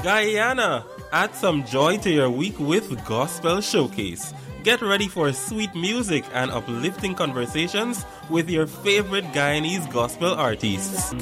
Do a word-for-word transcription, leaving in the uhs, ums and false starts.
Guyana, add some joy to your week with Gospel Showcase. Get ready for sweet music and uplifting conversations with your favorite Guyanese gospel artists.